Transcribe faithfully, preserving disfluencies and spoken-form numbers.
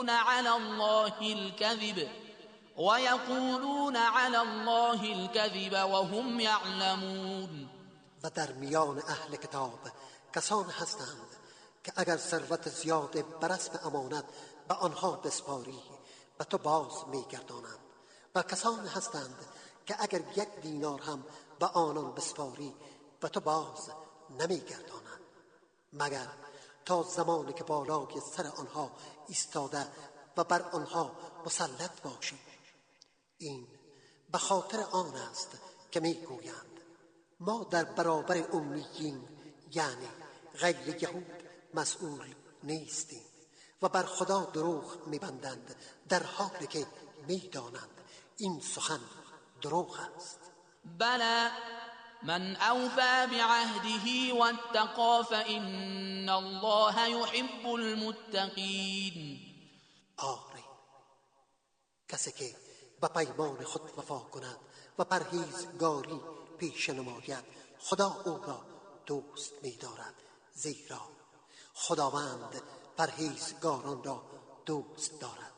على الله الكذب ويقولون على الله الكذب وهم يعلمون. و در میان اهل کتاب کسان هستند که اگر ثروت زیاد بر اسم امانت به آنها بسپاری و تو باز میگردانند، و کسان هستند که اگر یک دینار هم به آنان بسپاری و تو باز نمیگردانند، مگر تا زمانی که بالای سر آنها ایستاده و بر آنها مسلط باشی. این به خاطر آن است که میگویند ما در برابر امیین، یعنی غیر یهود، مسئول نیستیم، و بر خدا دروغ میبندند در حالی که میدانند این سخن دروغ است. بلی من اوفى بعهده واتقى فإن الله يحب المتقین. آری، کسی که به پیمان خود وفا کند و پرهیزگاری پیش نماید، خدا او را دوست می‌دارد، زیرا خداوند پرهیزگاران را دوست دارد.